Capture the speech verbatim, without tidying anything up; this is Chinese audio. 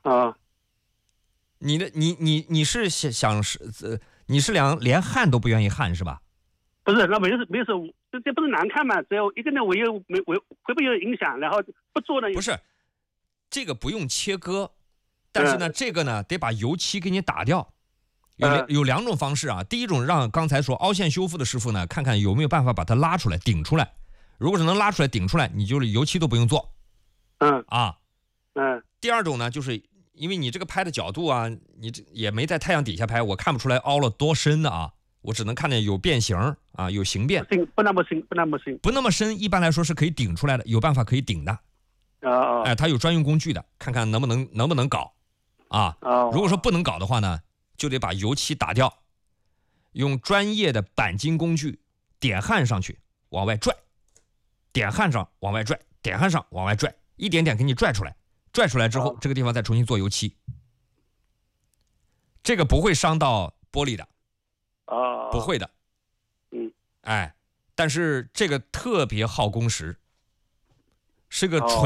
啊， 你的你你你是想想是呃，你是连连焊都不愿意焊是吧？ 不是，那没事没事，这这不是难看吗？只要一个人我有没我会不会有影响？然后不做呢？ 不是，这个不用切割，但是呢， 嗯、 这个呢得把油漆给你打掉。有两嗯有两种方式啊，第一种让刚才说凹陷修复的师傅呢，看看有没有办法把它拉出来顶出来。如果是能拉出来顶出来，你就是油漆都不用做嗯啊。 嗯第二种呢，就是因为你这个拍的角度啊，你这也没在太阳底下拍，我看不出来凹了多深的啊，我只能看见有变形啊，有形变， 不行，不那么深，不那么深。 不那么深，一般来说是可以顶出来的，有办法可以顶的。 啊啊哎，它有专用工具的，看看能不能能不能搞啊。 啊！ 如果说不能搞的话呢，就得把油漆打掉，用专业的钣金工具点焊上去，往外拽，点焊上往外拽，点焊上往外拽，一点点给你拽出来。拽出来之后，这个地方再重新做油漆，这个不会伤到玻璃的， 啊， 不会的。 嗯， 哎，但是这个特别耗工时，是个纯